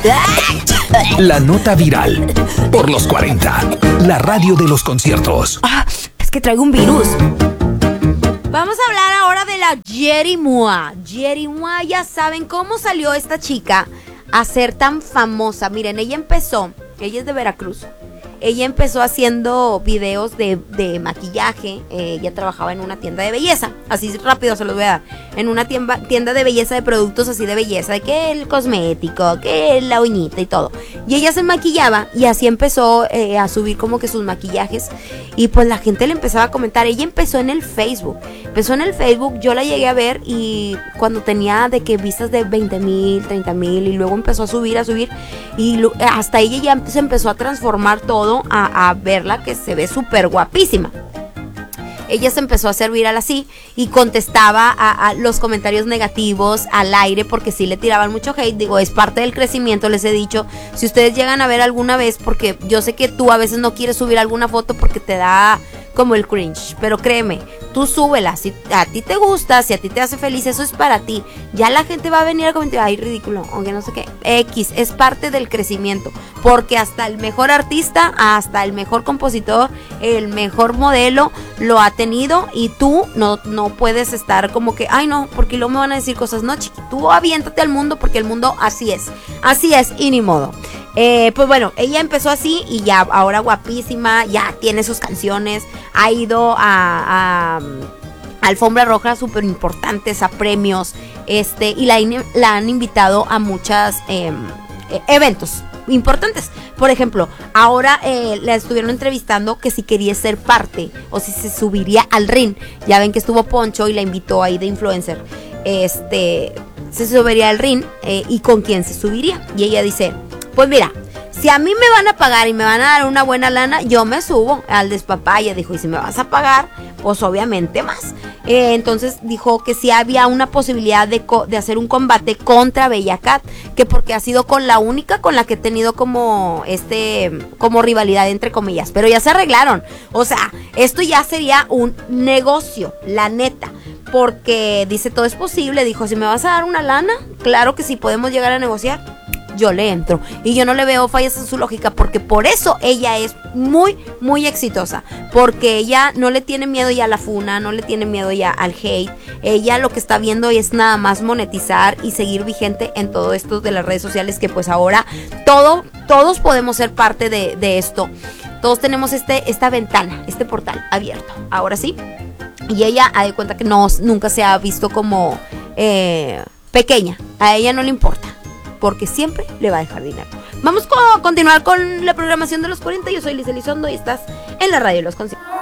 La nota viral por los 40. La radio de los conciertos. Es que traigo un virus. Vamos a hablar ahora de la Yeri Mua. Yeri Mua, ya saben cómo salió esta chica a ser tan famosa. Miren, ella es de Veracruz. Ella empezó haciendo videos de maquillaje. Ella trabajaba en una tienda de belleza. Así rápido se los voy a dar. En una tienda de belleza, de productos así de belleza. De que el cosmético, que la uñita y todo. Y ella se maquillaba y así empezó a subir como que sus maquillajes. Y pues la gente le empezaba a comentar. Ella empezó en el Facebook. Yo la llegué a ver y cuando tenía de que vistas de 20,000, 30,000. Y luego empezó a subir. Y hasta ella ya se empezó a transformar todo. A verla, que se ve súper guapísima. Ella se empezó a hacer viral así y contestaba a los comentarios negativos al aire, porque sí le tiraban mucho hate. Digo, es parte del crecimiento, les he dicho. Si ustedes llegan a ver alguna vez, porque yo sé que tú a veces no quieres subir alguna foto porque te da como el cringe, pero créeme, tú súbela. Si a ti te gusta, si a ti te hace feliz, eso es para ti. Ya la gente va a venir a comentar, ay, ridículo, aunque no sé qué. X, es parte del crecimiento, porque hasta el mejor artista, hasta el mejor compositor, el mejor modelo lo ha tenido, y tú no puedes estar como que, ay no, porque luego me van a decir cosas. No, chiqui, tú aviéntate al mundo, porque el mundo así es y ni modo. Pues bueno, ella empezó así y ya ahora guapísima, ya tiene sus canciones, ha ido a alfombra roja súper importantes, a premios, y la han invitado a muchos eventos importantes. Por ejemplo, ahora la estuvieron entrevistando que si quería ser parte o si se subiría al ring. Ya ven que estuvo Poncho y la invitó ahí de influencer. Se subiría al ring y con quién se subiría. Y ella dice, pues mira, si a mí me van a pagar y me van a dar una buena lana, yo me subo al Despapaya. Dijo, y si me vas a pagar, pues obviamente más. Entonces dijo que sí había una posibilidad de hacer un combate contra Bella Cat, que porque ha sido con la única con la que he tenido como rivalidad, entre comillas. Pero ya se arreglaron. O sea, esto ya sería un negocio, la neta. Porque dice, todo es posible. Dijo, si me vas a dar una lana, claro que sí, podemos llegar a negociar. Yo le entro, y yo no le veo fallas en su lógica, porque por eso ella es muy, muy exitosa, porque ella no le tiene miedo ya a la funa, no le tiene miedo ya al hate. Ella lo que está viendo es nada más monetizar y seguir vigente en todo esto de las redes sociales, que pues ahora todos podemos ser parte de esto. Todos tenemos esta ventana, este portal abierto, ahora sí. Y ella ha de cuenta que nunca se ha visto como pequeña. A ella no le importa, porque siempre le va a dejar dinero. Vamos a continuar con la programación de los 40. Yo soy Liz Elizondo y estás en la radio de los conciertos.